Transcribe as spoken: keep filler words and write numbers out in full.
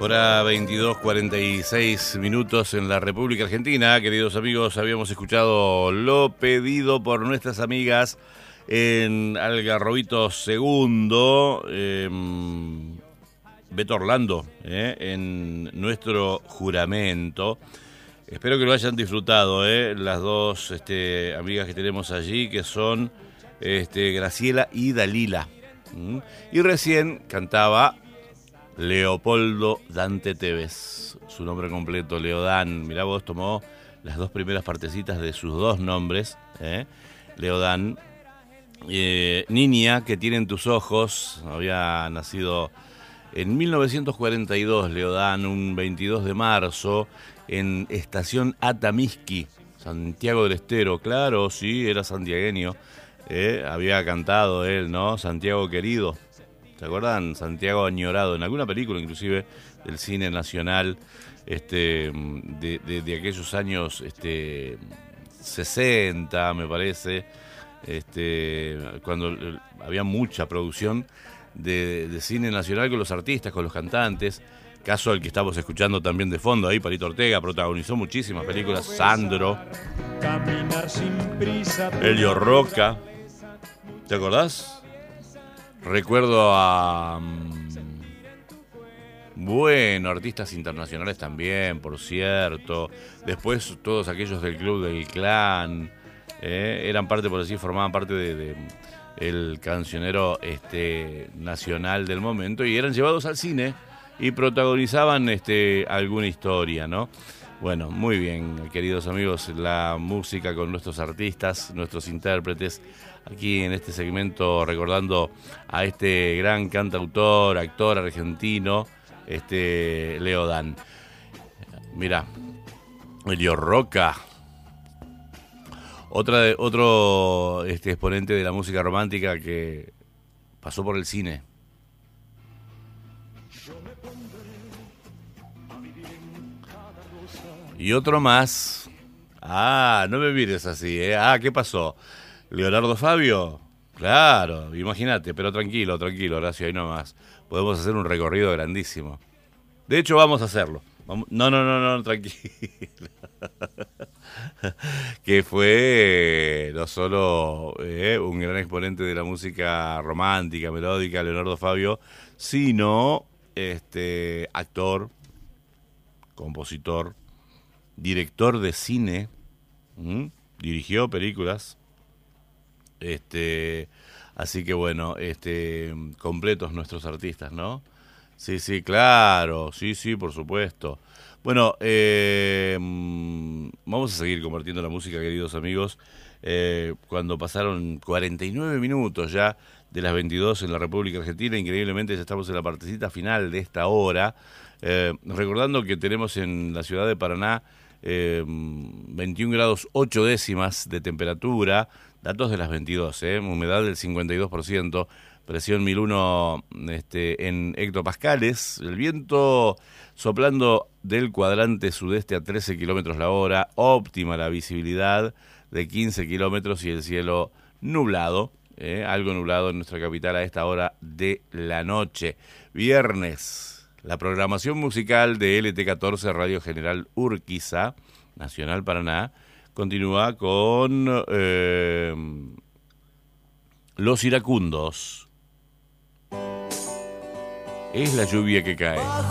Hora veintidós cuarenta y seis minutos en la República Argentina. Queridos amigos, habíamos escuchado lo pedido por nuestras amigas en Algarrobito Segundo, eh, Beto Orlando, eh, en Nuestro Juramento. Espero que lo hayan disfrutado, eh, las dos este, amigas que tenemos allí, que son este, Graciela y Dalila. ¿Mm? Y recién cantaba Leopoldo Dante Tevez, su nombre completo, Leodán. Mirá vos, tomó las dos primeras partecitas de sus dos nombres, ¿eh? Leodán. Eh, Niña, que tienen tus ojos, había nacido en mil novecientos cuarenta y dos, Leodán, un veintidós de marzo, en Estación Atamisqui, Santiago del Estero. Claro, sí, era santiagueño, ¿eh? Había cantado él, ¿no? Santiago querido. ¿Se acuerdan? Santiago añorado, en alguna película inclusive del cine nacional, este, de, de, de aquellos años este, sesenta, me parece, este, cuando había mucha producción de, de cine nacional con los artistas, con los cantantes. Caso al que estamos escuchando también de fondo ahí, Palito Ortega protagonizó muchísimas películas, Sandro, Elio Roca, ¿te acordás? Recuerdo a, bueno, artistas internacionales también, por cierto. Después todos aquellos del Club del Clan, eh, eran parte, por decir, formaban parte de, de el cancionero este, nacional del momento y eran llevados al cine y protagonizaban este, alguna historia, ¿no? Bueno, muy bien, queridos amigos, la música con nuestros artistas, nuestros intérpretes, aquí en este segmento recordando a este gran cantautor, actor argentino, este Leodán. Mirá, Elio Roca, otra de, otro este, exponente de la música romántica que pasó por el cine. Y otro más. Ah, no me mires así, ¿eh? Ah, ¿qué pasó? ¿Leonardo Fabio? Claro, imagínate, pero tranquilo, tranquilo, Horacio, ahí nomás. Podemos hacer un recorrido grandísimo. De hecho, vamos a hacerlo. Vamos... No, no, no, no, tranquilo. Que fue no solo eh, un gran exponente de la música romántica, melódica, Leonardo Fabio, sino este actor, compositor, director de cine, ¿m? Dirigió películas, este, así que bueno, este, completos nuestros artistas, ¿no? Sí, sí, claro, sí, sí, por supuesto. Bueno, eh, vamos a seguir compartiendo la música, queridos amigos. Eh, cuando pasaron cuarenta y nueve minutos ya de las veintidós en la República Argentina, increíblemente ya estamos en la partecita final de esta hora. Eh, recordando que tenemos en la ciudad de Paraná eh, veintiún grados ocho décimas de temperatura, datos de las veintidós, eh, humedad del cincuenta y dos por ciento, presión mil uno este, en hectopascales, el viento soplando del cuadrante sudeste a trece kilómetros la hora, óptima la visibilidad de quince kilómetros y el cielo nublado, eh, algo nublado en nuestra capital a esta hora de la noche. Viernes. La programación musical de L T catorce Radio General Urquiza, Nacional Paraná, continúa con eh, Los Iracundos. Es la lluvia que cae.